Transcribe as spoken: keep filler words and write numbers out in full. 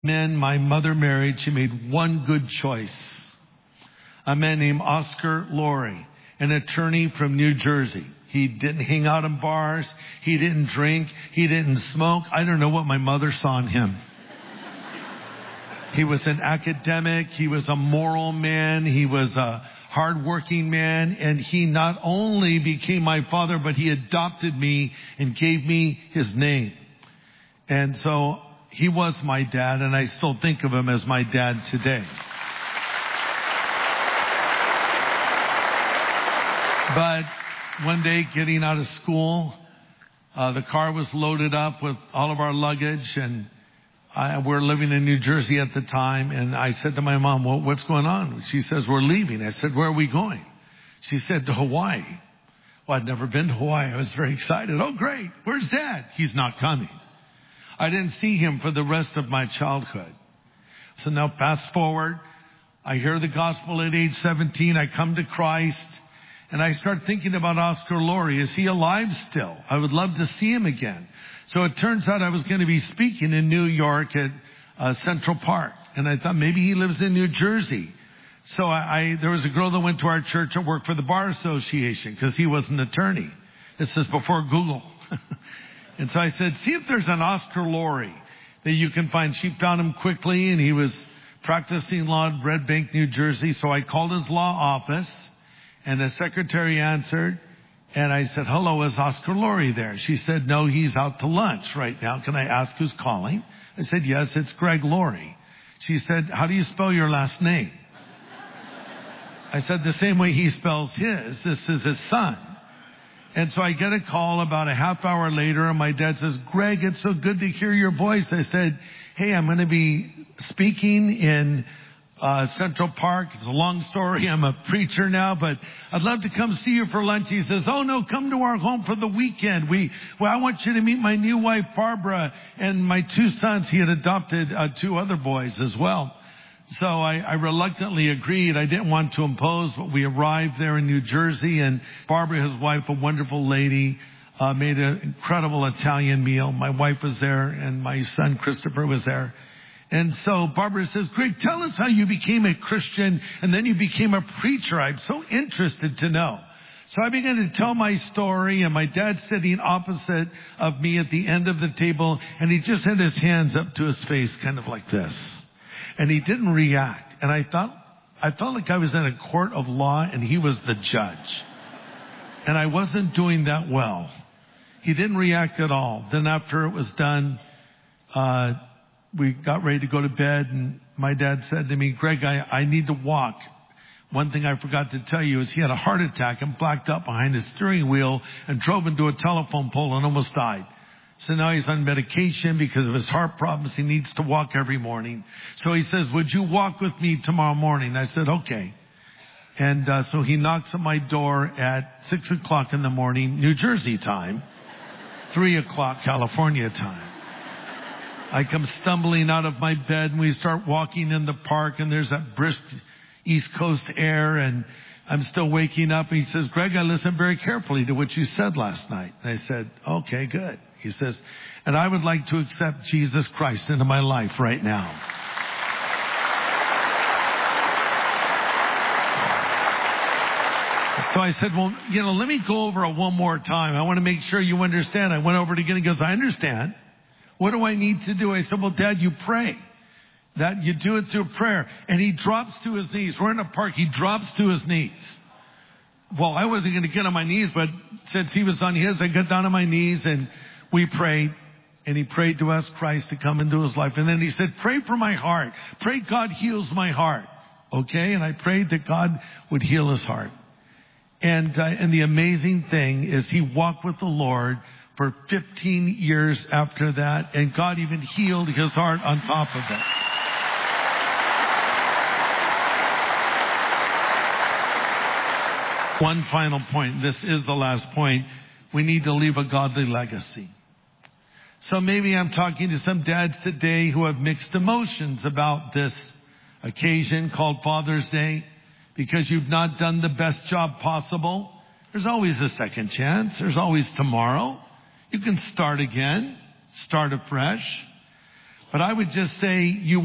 Men my mother married, she made one good choice. A man named Oscar Laurie, an attorney from New Jersey. He didn't hang out in bars. He didn't drink. He didn't smoke. I don't know what my mother saw in him. He was an academic. He was a moral man. He was a hardworking man. And he not only became my father, but he adopted me and gave me his name. And so he was my dad, and I still think of him as my dad today. But one day, getting out of school, uh, the car was loaded up with all of our luggage, and I, we're living in New Jersey at the time. And I said to my mom, well, what's going on? She says, we're leaving. I said, where are we going? She said, to Hawaii. Well, I'd never been to Hawaii. I was very excited. Oh, great. Where's Dad? He's not coming. I didn't see him for the rest of my childhood. So now fast forward, I hear the gospel at age seventeen. I come to Christ, and I start thinking about Oscar Laurie. Is he alive still? I would love to see him again. So it turns out I was going to be speaking in New York at uh, Central Park, and I thought maybe he lives in New Jersey. So I, I there was a girl that went to our church that worked for the Bar Association because he was an attorney. This is before Google. And so I said, see if there's an Oscar Laurie that you can find. She found him quickly, and he was practicing law in Red Bank, New Jersey. So I called his law office, and the secretary answered. And I said, hello, is Oscar Laurie there? She said, no, he's out to lunch right now. Can I ask who's calling? I said, yes, it's Greg Laurie. She said, how do you spell your last name? I said, the same way he spells his. This is his son. And so I get a call about a half hour later, and my dad says, Greg, it's so good to hear your voice. I said, hey, I'm going to be speaking in uh Central Park. It's a long story. I'm a preacher now, but I'd love to come see you for lunch. He says, oh, no, come to our home for the weekend. We, well, I want you to meet my new wife, Barbara, and my two sons. He had adopted uh, two other boys as well. So I, I reluctantly agreed. I didn't want to impose, but we arrived there in New Jersey, and Barbara, his wife, a wonderful lady, uh, made an incredible Italian meal. My wife was there, and my son Christopher was there. And so Barbara says, Greg, tell us how you became a Christian and then you became a preacher. I'm so interested to know. So I began to tell my story, and my dad's sitting opposite of me at the end of the table, and he just had his hands up to his face, kind of like this. And he didn't react. And I thought, I felt like I was in a court of law and he was the judge. And I wasn't doing that well. He didn't react at all. Then after it was done, uh, we got ready to go to bed, and my dad said to me, Greg, I, I need to walk. One thing I forgot to tell you is he had a heart attack and blacked out behind his steering wheel and drove into a telephone pole and almost died. So now he's on medication because of his heart problems. He needs to walk every morning. So he says, would you walk with me tomorrow morning? I said, okay. And uh, so he knocks on my door at six o'clock in the morning, New Jersey time, three o'clock California time. I come stumbling out of my bed, and we start walking in the park, and there's that brisk East Coast air, and I'm still waking up. He says, Greg, I listened very carefully to what you said last night. And I said, okay, good. He says, and I would like to accept Jesus Christ into my life right now. So I said, well, you know, let me go over it one more time. I want to make sure you understand. I went over it again. He goes, I understand. What do I need to do? I said, well, Dad, you pray. That you do it through prayer. And he drops to his knees. We're in a park. He drops to his knees. Well, I wasn't going to get on my knees, but since he was on his, I got down on my knees and we prayed. And he prayed to ask Christ to come into his life. And then he said, pray for my heart. Pray God heals my heart. Okay? And I prayed that God would heal his heart. And, uh, and the amazing thing is he walked with the Lord for fifteen years after that, and God even healed his heart on top of it. One final point. This is the last point. We need to leave a godly legacy. So maybe I'm talking to some dads today who have mixed emotions about this occasion called Father's Day because you've not done the best job possible. There's always a second chance. There's always tomorrow. You can start again, start afresh. But I would just say you